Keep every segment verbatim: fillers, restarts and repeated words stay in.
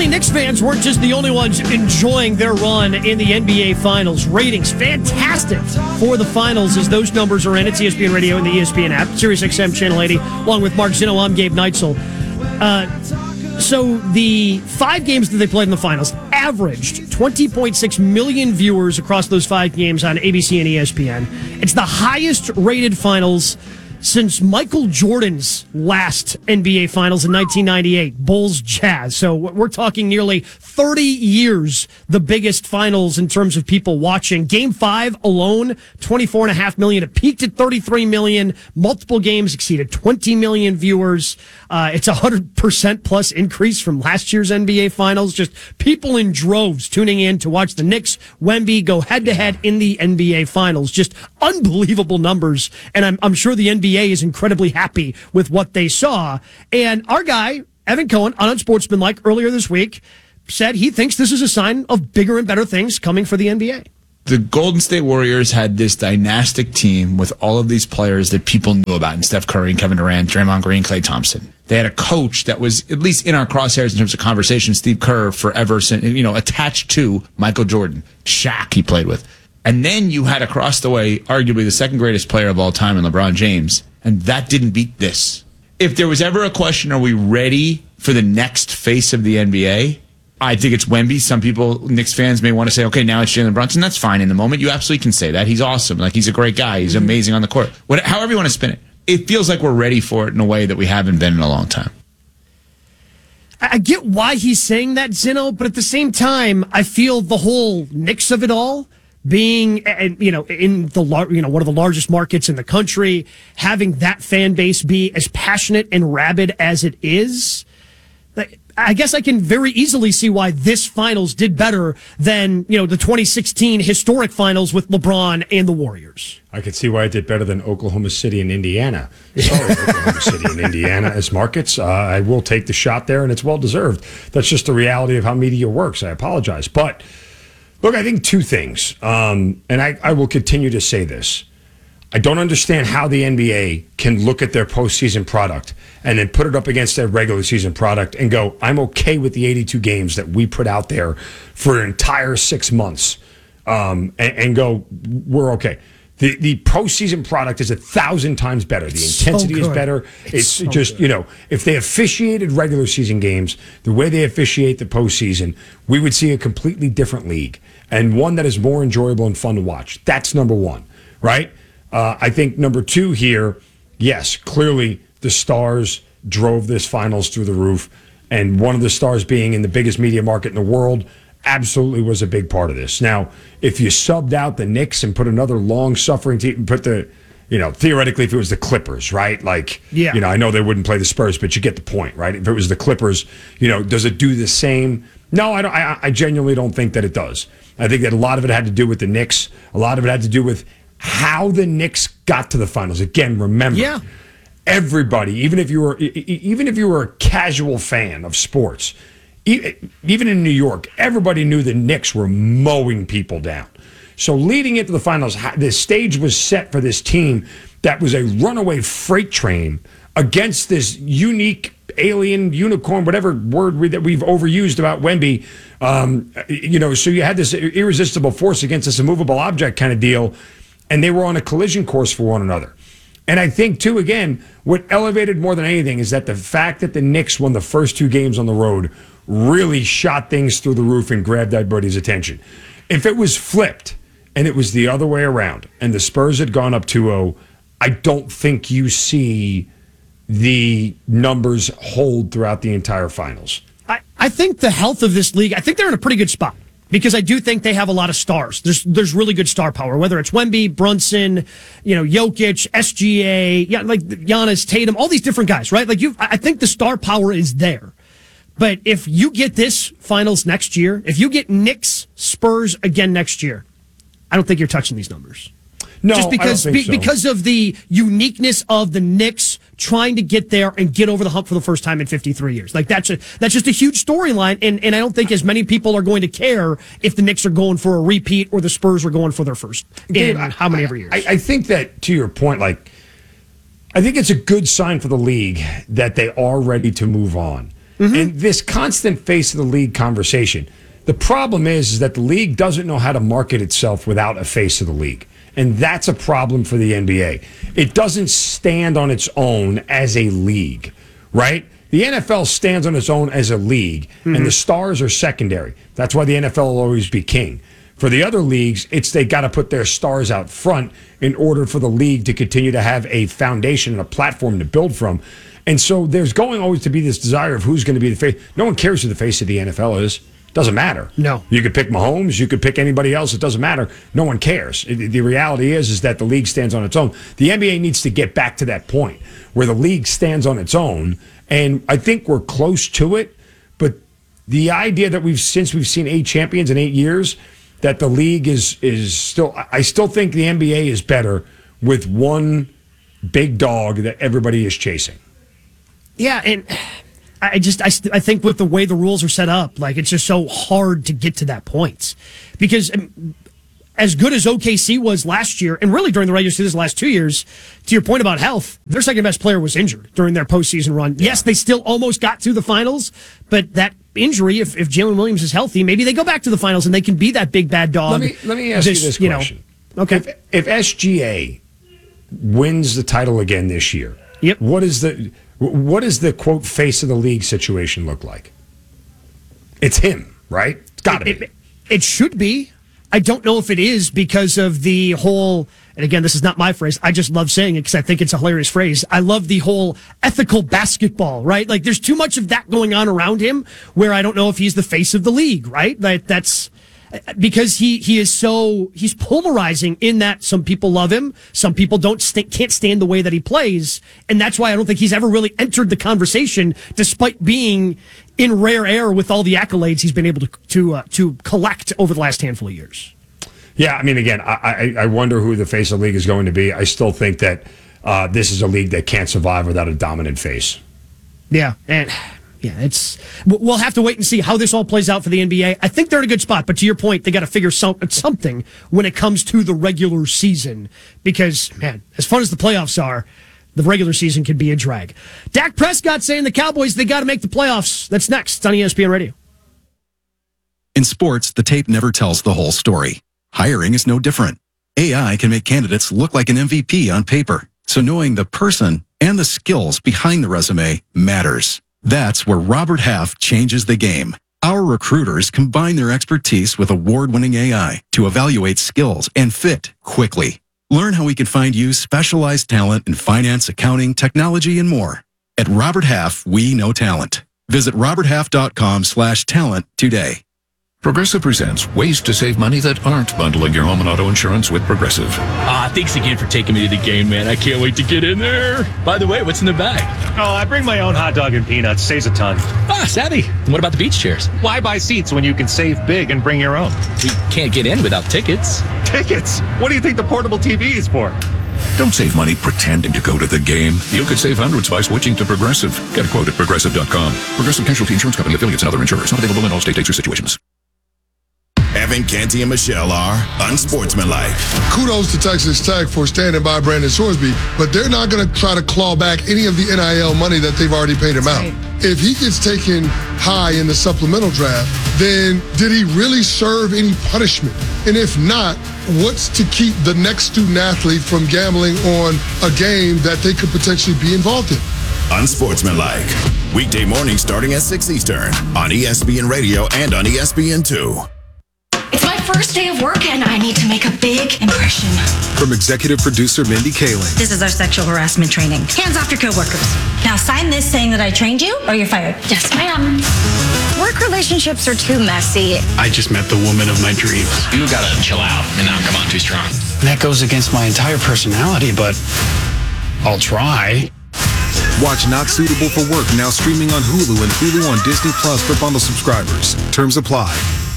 Knicks fans weren't just the only ones enjoying their run in the N B A Finals. Ratings, fantastic for the Finals as those numbers are in. It's E S P N Radio and the E S P N app. Sirius X M Channel eighty, along with Mark Zinno. I'm Gabe Neitzel. Uh, so the five games that they played in the Finals averaged twenty point six million viewers across those five games on A B C and E S P N. It's the highest rated Finals since Michael Jordan's last N B A Finals in nineteen ninety-eight, Bulls Jazz. So we're talking nearly thirty years, the biggest Finals in terms of people watching. Game five alone, twenty-four point five million. It peaked at thirty-three million. Multiple games exceeded twenty million viewers. Uh, it's a one hundred percent plus increase from last year's N B A Finals. Just people in droves tuning in to watch the Knicks, Wemby go head-to-head in the N B A Finals. Just unbelievable numbers. And I'm, I'm sure the N B A is incredibly happy with what they saw. And our guy, Evan Cohen, on Unsportsmanlike earlier this week, said he thinks this is a sign of bigger and better things coming for the N B A. The Golden State Warriors had this dynastic team with all of these players that people knew about, and Steph Curry and Kevin Durant, Draymond Green, Klay Thompson. They had a coach that was, at least in our crosshairs in terms of conversation, Steve Kerr, forever, you know, attached to Michael Jordan. Shaq he played with. And then you had across the way, arguably the second greatest player of all time in LeBron James, and that didn't beat this. If there was ever a question, are we ready for the next face of the N B A? I think it's Wemby. Some people, Knicks fans, may want to say, okay, now it's Jalen Brunson. That's fine in the moment. You absolutely can say that. He's awesome. Like, he's a great guy. He's amazing on the court. What, however you want to spin it. It feels like we're ready for it in a way that we haven't been in a long time. I get why he's saying that, Zinno, but at the same time, I feel the whole Knicks of it all, being, you know, in the you know one of the largest markets in the country, having that fan base be as passionate and rabid as it is, I guess I can very easily see why this Finals did better than, you know, the twenty sixteen historic Finals with LeBron and the Warriors. I could see why it did better than Oklahoma City and Indiana. Sorry, Oklahoma City and Indiana as markets. Uh, I will take the shot there, and it's well deserved. That's just the reality of how media works. I apologize, but. Look, I think two things, um, and I, I will continue to say this. I don't understand how the N B A can look at their postseason product and then put it up against their regular season product and go, I'm okay with the eighty-two games that we put out there for an entire six months, um, and, and go, we're okay. The the postseason product is a thousand times better. The intensity so is better. It's, it's so just, good. You know, if they officiated regular season games the way they officiate the postseason, we would see a completely different league and one that is more enjoyable and fun to watch. That's number one, right? Uh, I think number two here, yes, clearly the stars drove this Finals through the roof, and one of the stars being in the biggest media market in the world absolutely was a big part of this. Now, if you subbed out the Knicks and put another long-suffering team, put the, you know, theoretically, if it was the Clippers, right? Like, yeah. you know, I know they wouldn't play the Spurs, but you get the point, right? If it was the Clippers, you know, does it do the same? No, I don't. I, I genuinely don't think that it does. I think that a lot of it had to do with the Knicks. A lot of it had to do with how the Knicks got to the Finals. Again, remember, yeah. everybody, even if you were, even if you were a casual fan of sports, even in New York, everybody knew the Knicks were mowing people down. So leading into the Finals, the stage was set for this team that was a runaway freight train against this unique alien, unicorn, whatever word we, that we've overused about Wemby. Um, you know, so you had this irresistible force against this immovable object kind of deal, and they were on a collision course for one another. And I think, too, again, what elevated more than anything is that the fact that the Knicks won the first two games on the road really shot things through the roof and grabbed everybody's attention. If it was flipped and it was the other way around and the Spurs had gone up two oh, I don't think you see the numbers hold throughout the entire Finals. I, I think the health of this league, I think they're in a pretty good spot. Because I do think they have a lot of stars. There's there's really good star power, whether it's Wemby, Brunson, you know, Jokic, S G A, yeah, like Giannis, Tatum, all these different guys, right? Like you, I think the star power is there. But if you get this Finals next year, if you get Knicks, Spurs again next year, I don't think you're touching these numbers. No, just because I don't think so. be, because of the uniqueness of the Knicks trying to get there and get over the hump for the first time in fifty-three years. Like that's a that's just a huge storyline, and, and I don't think as many people are going to care if the Knicks are going for a repeat or the Spurs are going for their first in Dave, how many ever years. I, I think that, to your point, like I think it's a good sign for the league that they are ready to move on. Mm-hmm. And this constant face of the league conversation. The problem is, is that the league doesn't know how to market itself without a face of the league. And that's a problem for the N B A. It doesn't stand on its own as a league, right? The N F L stands on its own as a league, mm-hmm. and the stars are secondary. That's why the N F L will always be king. For the other leagues, it's they got to put their stars out front in order for the league to continue to have a foundation and a platform to build from. And so there's going always to be this desire of who's going to be the face. No one cares who the face of the N F L is. Doesn't matter. No. You could pick Mahomes. You could pick anybody else. It doesn't matter. No one cares. It, the reality is, is that the league stands on its own. The N B A needs to get back to that point where the league stands on its own. And I think we're close to it. But the idea that we've, since we've seen eight champions in eight years, that the league is, is still, I still think the N B A is better with one big dog that everybody is chasing. Yeah. And I just, I, I think with the way the rules are set up, like it's just so hard to get to that point. Because um, as good as O K C was last year, and really during the regular season the last two years, to your point about health, their second best player was injured during their postseason run. Yeah. Yes, they still almost got to the finals, but that injury, if, if Jalen Williams is healthy, maybe they go back to the finals and they can be that big bad dog. Let me, let me ask this, you this question. You know, okay. If, if S G A wins the title again this year, yep. what is the... What does the, quote, face of the league situation look like? It's him, right? It's got to be. It, it should be. I don't know if it is because of the whole, and again, this is not my phrase. I just love saying it because I think it's a hilarious phrase. I love the whole ethical basketball, right? Like there's too much of that going on around him where I don't know if he's the face of the league, right? Like that's... Because he, he is so, he's polarizing in that some people love him, some people don't st- can't stand the way that he plays, and that's why I don't think he's ever really entered the conversation, despite being in rare air with all the accolades he's been able to to uh, to collect over the last handful of years. Yeah, I mean, again, I, I wonder who the face of the league is going to be. I still think that uh, this is a league that can't survive without a dominant face. Yeah, and... Yeah, it's. We'll have to wait and see how this all plays out for the N B A. I think they're in a good spot, but to your point, they got to figure some, something when it comes to the regular season. Because, man, as fun as the playoffs are, the regular season can be a drag. Dak Prescott saying the Cowboys, they got to make the playoffs. That's next on E S P N Radio. In sports, the tape never tells the whole story. Hiring is no different. A I can make candidates look like an M V P on paper. So knowing the person and the skills behind the resume matters. That's where Robert Half changes the game. Our recruiters combine their expertise with award-winning A I to evaluate skills and fit quickly. Learn how we can find you specialized talent in finance, accounting, technology, and more. At Robert Half, we know talent. Visit roberthalf.com slash talent today. Progressive presents ways to save money that aren't bundling your home and auto insurance with Progressive. Ah, thanks again for taking me to the game, man. I can't wait to get in there. By the way, what's in the bag? Oh, I bring my own hot dog and peanuts. Saves a ton. Ah, savvy. And what about the beach chairs? Why buy seats when you can save big and bring your own? We can't get in without tickets. Tickets? What do you think the portable T V is for? Don't save money pretending to go to the game. You could save hundreds by switching to Progressive. Get a quote at progressive dot com. Progressive Casualty Insurance Company, affiliates, and other insurers. Not available in all state states or situations. Evan, Canty, and Michelle are unsportsmanlike. Kudos to Texas Tech for standing by Brandon Sorsby, but they're not going to try to claw back any of the N I L money that they've already paid him out. Right. If he gets taken high in the supplemental draft, then did he really serve any punishment? And if not, what's to keep the next student athlete from gambling on a game that they could potentially be involved in? Unsportsmanlike. Weekday morning starting at six Eastern on E S P N Radio and on E S P N two. It's my first day of work and I need to make a big impression. From executive producer Mindy Kaling. This is our sexual harassment training. Hands off your coworkers. Now sign this saying that I trained you or you're fired. Yes, ma'am. Work relationships are too messy. I just met the woman of my dreams. You gotta chill out and not come on too strong. That goes against my entire personality, but I'll try. Watch Not Suitable for Work now streaming on Hulu and Hulu on Disney Plus for bundle subscribers. Terms apply.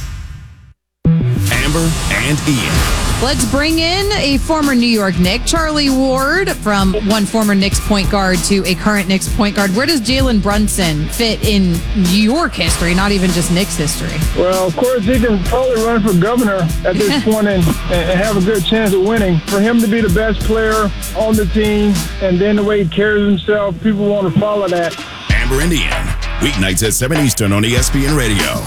Amber and Ian. Let's bring in a former New York Knick, Charlie Ward, from one former Knicks point guard to a current Knicks point guard. Where does Jalen Brunson fit in New York history, not even just Knicks history? Well, of course, he can probably run for governor at this point and, and have a good chance of winning. For him to be the best player on the team and then the way he carries himself, people want to follow that. Amber and Ian. Weeknights at seven Eastern on E S P N Radio.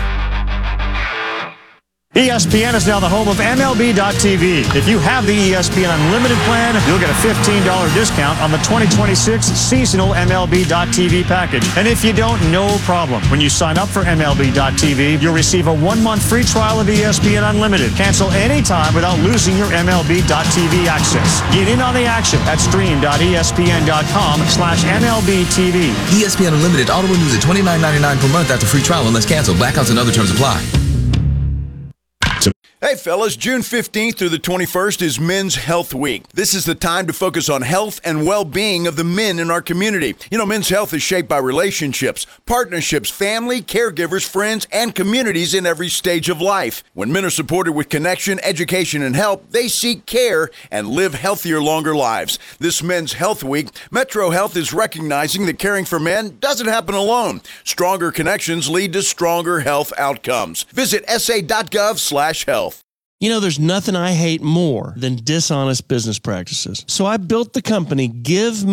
E S P N is now the home of M L B dot T V. If you have the E S P N Unlimited plan, you'll get a fifteen dollars discount on the twenty twenty-six seasonal M L B dot T V package. And if you don't, no problem. When you sign up for M L B dot T V, you'll receive a one-month free trial of E S P N Unlimited. Cancel anytime without losing your M L B dot T V access. Get in on the action at stream.espn.com slash MLBTV. E S P N Unlimited auto renews at twenty-nine ninety-nine per month after free trial unless canceled. Blackouts and other terms apply. Hey fellas, June fifteenth through the twenty-first is Men's Health Week. This is the time to focus on health and well-being of the men in our community. You know, men's health is shaped by relationships, partnerships, family, caregivers, friends, and communities in every stage of life. When men are supported with connection, education, and help, they seek care and live healthier, longer lives. This Men's Health Week, Metro Health is recognizing that caring for men doesn't happen alone. Stronger connections lead to stronger health outcomes. Visit S A dot gov slash health. You know, there's nothing I hate more than dishonest business practices. So I built the company Give